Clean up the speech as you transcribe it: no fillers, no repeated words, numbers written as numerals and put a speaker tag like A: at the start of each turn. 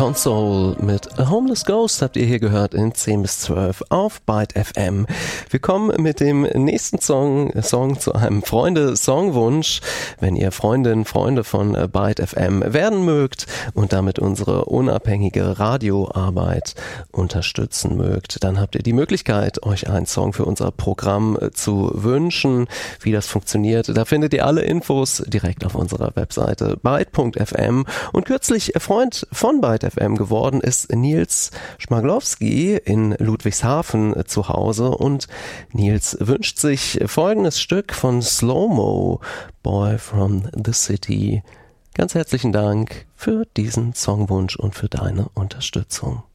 A: Console mit A Homeless Ghost habt ihr hier gehört in 10 bis 12 auf Byte FM. Wir kommen mit dem nächsten Song zu einem Freunde-Songwunsch. Wenn ihr Freunde von Byte FM werden mögt und damit unsere unabhängige Radioarbeit unterstützen mögt, dann habt ihr die Möglichkeit, euch einen Song für unser Programm zu wünschen. Wie das funktioniert, da findet ihr alle Infos direkt auf unserer Webseite byte.fm. Und kürzlich Freund von Byte FM geworden ist Nils Schmaglowski in Ludwigshafen zu Hause, und Nils wünscht sich folgendes Stück von Slow-Mo, Boy from the City. Ganz herzlichen Dank für diesen Songwunsch und für deine Unterstützung.